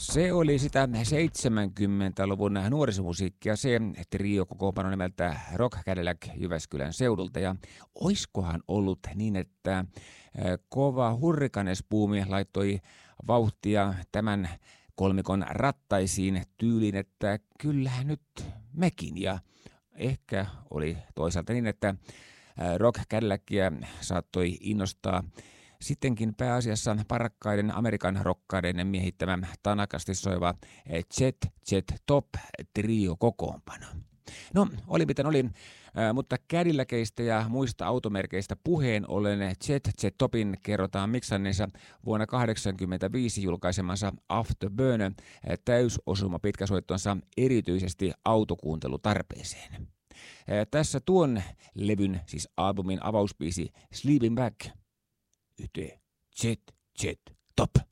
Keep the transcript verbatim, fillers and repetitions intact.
Se oli sitä seitsemänkymmentäluvun nuorisomusiikkia, se trio-kokoonpano nimeltä Rock Cadillac Jyväskylän seudulta. Ja oiskohan ollut niin, että kova hurrikanespuumi laittoi vauhtia tämän kolmikon rattaisiin tyyliin, että kyllähän nyt mekin. Ja ehkä oli toisaalta niin, että Rock Cadillacia saattoi innostaa sittenkin pääasiassa parakkaiden Amerikan rokkaiden miehittämä tanakasti soiva Jet Jet Top trio kokoonpano. No, oli miten oli, mutta Cadillacista ja muista automerkeistä puheen ollen Jet Jet Topin kerrotaan miksanneensa vuonna kahdeksankymmentäviisi julkaisemansa Afterburner täysosuma pitkäsoittonsa erityisesti autokuuntelutarpeeseen. Tässä tuon levyn, siis albumin avausbiisi Sleeping Back, yhteen Jet Jet Top.